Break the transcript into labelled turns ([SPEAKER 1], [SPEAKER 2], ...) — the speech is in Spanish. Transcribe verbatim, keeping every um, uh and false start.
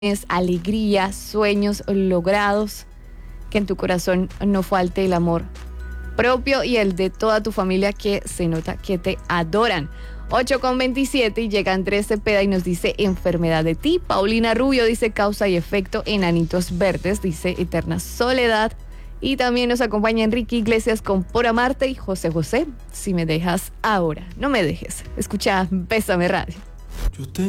[SPEAKER 1] alegría, sueños logrados, que en tu corazón no falte el amor propio y el de toda tu familia, que se nota que te adoran. ocho con veintisiete y llega Andrés Cepeda y nos dice enfermedad de ti. Paulina Rubio dice causa y efecto, enanitos verdes, dice eterna soledad. Y también nos acompaña Enrique Iglesias con Por Amarte y José José, si me dejas ahora, no me dejes. Escucha Bésame Radio.
[SPEAKER 2] Yo te